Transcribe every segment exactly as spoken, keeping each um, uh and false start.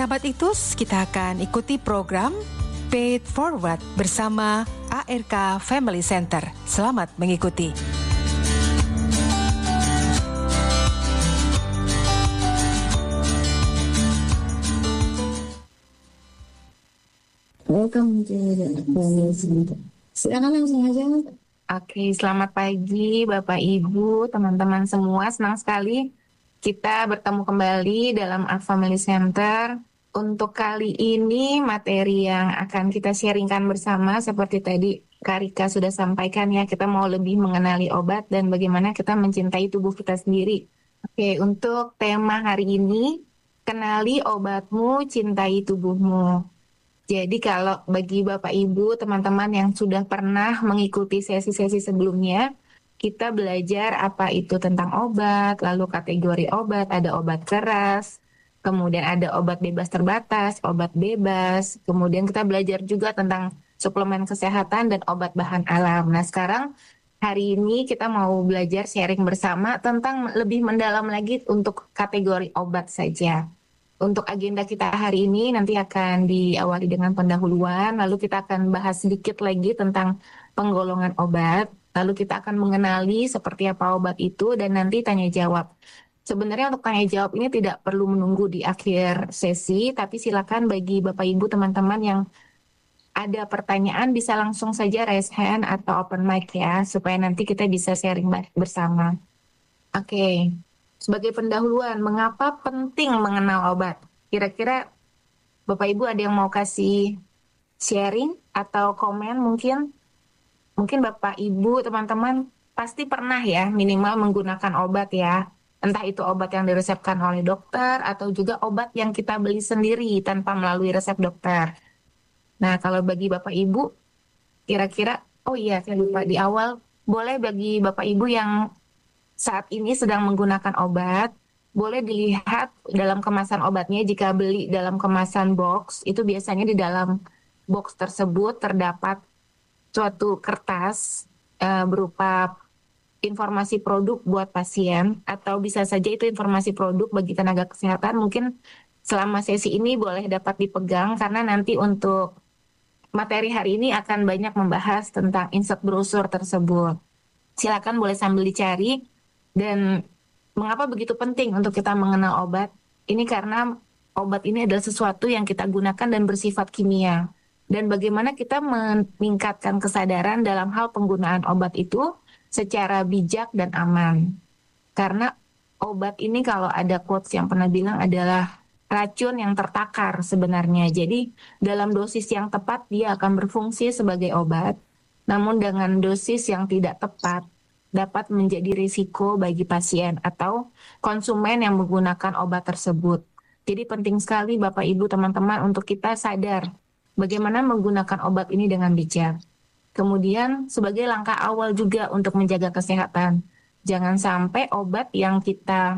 Sahabat Itus, kita akan ikuti program Paid Forward bersama A R K Family Center. Selamat mengikuti. Welcome to the Family Center. Silakan langsung aja. Oke, selamat pagi Bapak Ibu, teman-teman semua. Senang sekali kita bertemu kembali dalam Art Family Center. Untuk kali ini materi yang akan kita sharingkan bersama seperti tadi Kak Rika sudah sampaikan ya, kita mau lebih mengenali obat dan bagaimana kita mencintai tubuh kita sendiri. Oke, untuk tema hari ini, kenali obatmu, cintai tubuhmu. Jadi kalau bagi Bapak Ibu, teman-teman yang sudah pernah mengikuti sesi-sesi sebelumnya, kita belajar apa itu tentang obat, lalu kategori obat, ada obat keras, kemudian ada obat bebas terbatas, obat bebas, kemudian kita belajar juga tentang suplemen kesehatan dan obat bahan alam. Nah sekarang hari ini kita mau belajar sharing bersama tentang lebih mendalam lagi untuk kategori obat saja. Untuk agenda kita hari ini nanti akan diawali dengan pendahuluan, lalu kita akan bahas sedikit lagi tentang penggolongan obat. Lalu kita akan mengenali seperti apa obat itu dan nanti tanya jawab. Sebenarnya untuk tanya jawab ini tidak perlu menunggu di akhir sesi, tapi silakan bagi Bapak Ibu teman-teman yang ada pertanyaan bisa langsung saja raise hand atau open mic ya, supaya nanti kita bisa sharing bersama. Oke, sebagai pendahuluan, mengapa penting mengenal obat? Kira-kira Bapak Ibu ada yang mau kasih sharing atau komen mungkin? Mungkin Bapak, Ibu, teman-teman pasti pernah ya minimal menggunakan obat ya. Entah itu obat yang diresepkan oleh dokter atau juga obat yang kita beli sendiri tanpa melalui resep dokter. Nah, kalau bagi Bapak, Ibu, kira-kira, oh iya saya lupa di awal, boleh bagi Bapak, Ibu yang saat ini sedang menggunakan obat, boleh dilihat dalam kemasan obatnya. Jika beli dalam kemasan box, itu biasanya di dalam box tersebut terdapat suatu kertas uh, berupa informasi produk buat pasien, atau bisa saja itu informasi produk bagi tenaga kesehatan. Mungkin selama sesi ini boleh dapat dipegang karena nanti untuk materi hari ini akan banyak membahas tentang insert brosur tersebut. Silakan boleh sambil dicari. Dan mengapa begitu penting untuk kita mengenal obat? Ini karena obat ini adalah sesuatu yang kita gunakan dan bersifat kimia. Dan bagaimana kita meningkatkan kesadaran dalam hal penggunaan obat itu secara bijak dan aman. Karena obat ini kalau ada quotes yang pernah bilang adalah racun yang tertakar sebenarnya. Jadi dalam dosis yang tepat dia akan berfungsi sebagai obat. Namun dengan dosis yang tidak tepat dapat menjadi risiko bagi pasien atau konsumen yang menggunakan obat tersebut. Jadi penting sekali Bapak Ibu teman-teman untuk kita sadar bagaimana menggunakan obat ini dengan bijak. Kemudian sebagai langkah awal juga untuk menjaga kesehatan. Jangan sampai obat yang kita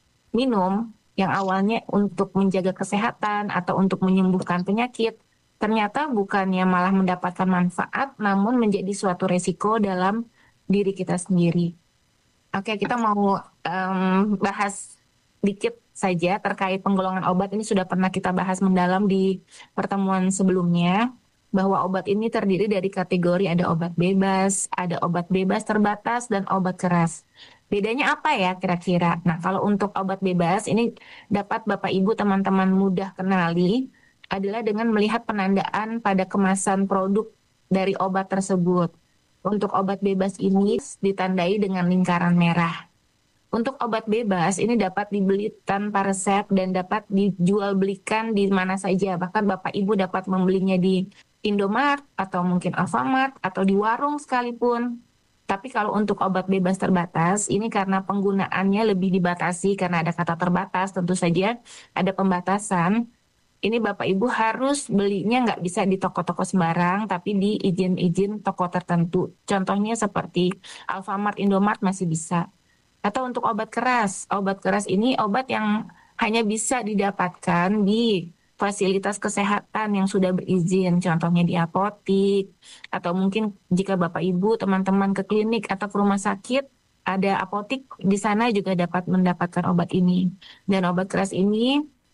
minum yang awalnya untuk menjaga kesehatan atau untuk menyembuhkan penyakit, ternyata bukannya malah mendapatkan manfaat, namun menjadi suatu resiko dalam diri kita sendiri. Oke, kita mau um, bahas dikit saja terkait penggolongan obat. Ini sudah pernah kita bahas mendalam di pertemuan sebelumnya, bahwa obat ini terdiri dari kategori ada obat bebas, ada obat bebas terbatas, dan obat keras. Bedanya apa ya kira-kira? Nah, kalau untuk obat bebas ini dapat Bapak Ibu teman-teman mudah kenali adalah dengan melihat penandaan pada kemasan produk dari obat tersebut. Untuk obat bebas ini ditandai dengan lingkaran merah. Untuk obat bebas ini dapat dibeli tanpa resep dan dapat dijual belikan di mana saja. Bahkan Bapak Ibu dapat membelinya di Indomart atau mungkin Alfamart atau di warung sekalipun. Tapi kalau untuk obat bebas terbatas, ini karena penggunaannya lebih dibatasi karena ada kata terbatas, tentu saja ada pembatasan. Ini Bapak Ibu harus belinya nggak bisa di toko-toko sembarang, tapi di izin-izin toko tertentu. Contohnya seperti Alfamart, Indomart masih bisa. Atau untuk obat keras, obat keras ini obat yang hanya bisa didapatkan di fasilitas kesehatan yang sudah berizin, contohnya di apotik, atau mungkin jika Bapak Ibu teman-teman ke klinik atau ke rumah sakit, ada apotik di sana juga dapat mendapatkan obat ini. Dan obat keras ini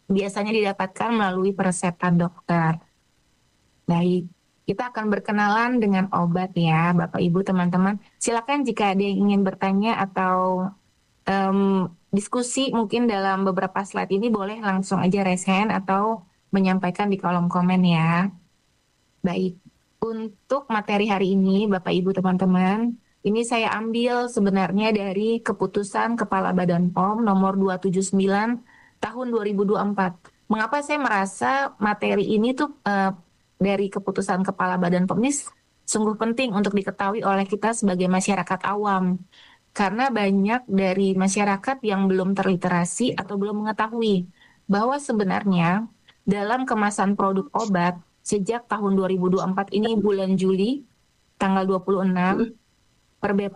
biasanya didapatkan melalui peresepan dokter. Baik, kita akan berkenalan dengan obat ya, Bapak Ibu teman-teman. Silakan jika ada yang ingin bertanya atau em, diskusi mungkin dalam beberapa slide ini boleh langsung aja raise hand atau menyampaikan di kolom komen ya. Baik, untuk materi hari ini Bapak Ibu teman-teman, ini saya ambil sebenarnya dari keputusan Kepala Badan P O M nomor dua ratus tujuh puluh sembilan tahun dua ribu dua puluh empat. Mengapa saya merasa materi ini tuh eh, dari keputusan Kepala Badan P O M ini sungguh penting untuk diketahui oleh kita sebagai masyarakat awam. Karena banyak dari masyarakat yang belum terliterasi atau belum mengetahui bahwa sebenarnya dalam kemasan produk obat sejak tahun dua ribu dua puluh empat ini bulan Juli tanggal dua puluh enam,